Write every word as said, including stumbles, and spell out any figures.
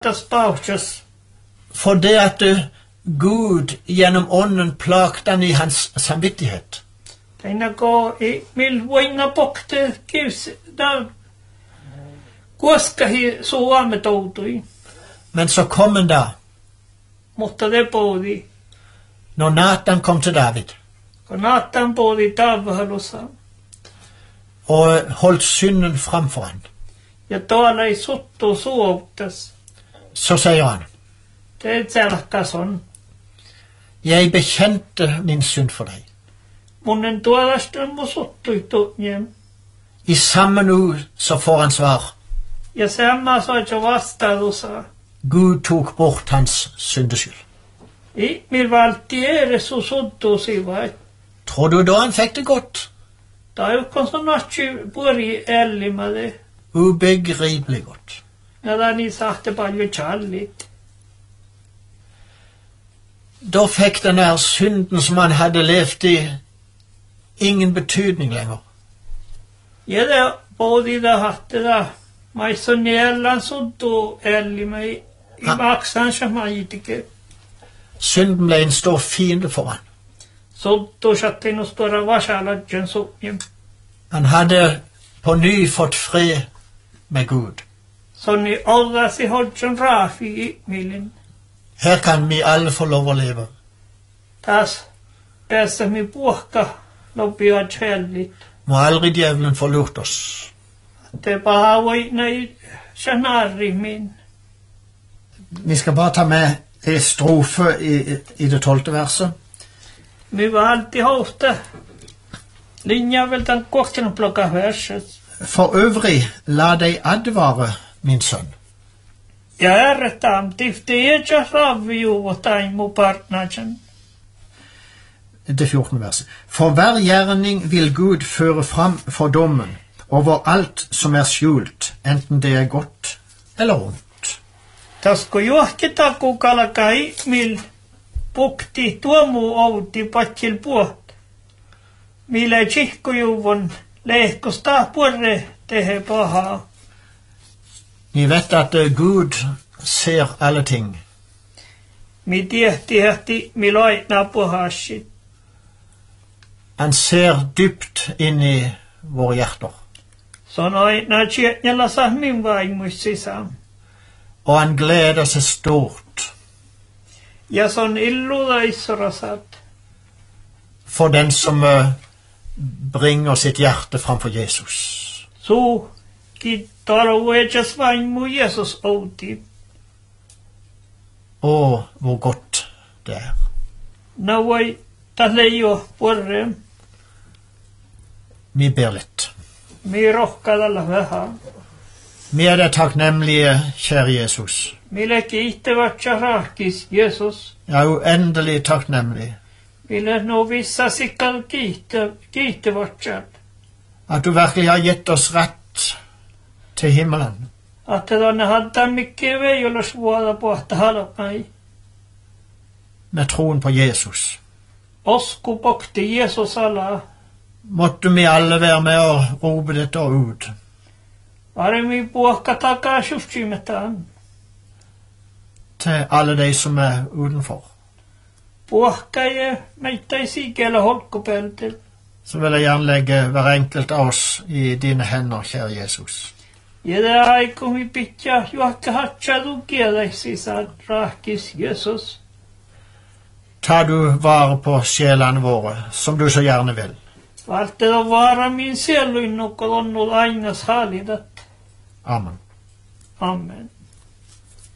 Spauches. For det at Gud gjennom ånden plagte han i hans samvittighet. Teina ko i mil voina pokte kivs da koska hi suame toutui. Men så kom en dag, Mutta det podi. når Nathan kom til David Kun Nathan podi tavahalussa. og holdt synden framfor han, Ja tuolla ei suttu suoptas. så sier han, Det selkason. jeg bekjente min synd for deg. Munnen tuolasta mu suttui tunnjem. I samme nu så får han svar. Ja samma sa jo vastaalussa. Gud tok bort hans syndeskyld. I mil valti ere su suttu sivait. Tror du da han fikk det godt? Da er jo konsonatsi puri ellimade. Ubegripelig godt. Ja da ni sahte palju challit. Da fikk den der synden som han hadde levd i, ingen betydning lenger. Ja det podi da hatte da. Mai sonjellan suttu ellimai. I Ha. maksan shamaitike. Synden ble en stor fiende for han. Suttu shattinu stora vasaladjen sutjem. Han hadde på ny fått fred med Gud. Sonni ollasi hodjon rafi i milin. Her kan vi alle få lov å leve. Tas päässä mi puhka lopia chellit. Må aldri djevelen få lurt oss. Te paha voi nei shanari min. Vi skal bare ta med en strofe i, i det tolvte verset. Mi var alltid hosta. Linja vel den kokten plocka verset. For øvrig, la deg advare, min sønn. Ja ärretam tifte eja ravju og taimu partnachen. Det fjortende verset. For hver gjerning vil Gud føre fram for dommen over alt som er skjult, enten det er godt eller ondt. Tasko juohkita kukalakai mil pukti tuomu outi patjil puot. Mille tsihkujuvon lehkosta purre tehe pahaa. Vi vet at eh, Gud ser alle ting. Mi tiehti hehti mi loitna puhassit. Han ser dypt inn i våre hjerter. Sanoi na tsietnjalla sah min vaimus sisään. Og han gleder seg stort Ja son illuda issorasat. for den som eh, bringer sitt hjerte framfor Jesus. Su kittara uejas vaimu Jesus outi. Å, hvor godt det er. Na voi tahlejo purre. Vi ber litt. Mi rohkadalla vähän. Vi er deg takknemlige, kjære Jesus. Mille kiittävätsä rahkis Jesus. Jeg er uendelig takknemlig Mille no vissa sikkal kiittä, kiittävätsät. at du virkelig har gitt oss rett til himmelen. Että tonne haddan mikkiä veijolas vuoda pohta halpai. Med troen på Jesus. Osku pokti Jesus ala. Måtte vi alle være med og rope dette ut. Paremmin puhka takaa systeemetään. Til alle de som er utenfor. Puhka ja meitä ei siikellä holkkopeltil. Så vil jeg gjerne legge hver enkelt av oss i dine hender, kjære Jesus. Ja det aikumi pitää juokka hatsadu kieleisisään rahkis Jesus. Ta du vare på sjelene våre, som du så gjerne vil. Valteda vaara min sieluinnukko onnul ainas haalidat. Amen. Amen.